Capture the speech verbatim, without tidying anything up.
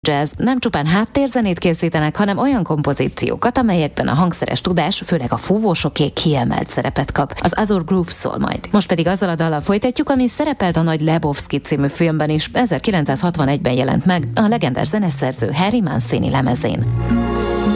Jazz nem csupán háttérzenét készítenek, hanem olyan kompozíciókat, amelyekben a hangszeres tudás, főleg a fúvósoké kiemelt szerepet kap. Az Azure Groove szól majd. Most pedig azzal a dallal folytatjuk, ami szerepelt a Nagy Lebowski című filmben is, ezerkilencszázhatvanegyben jelent meg a legendás zeneszerző Harry Mancini lemezén.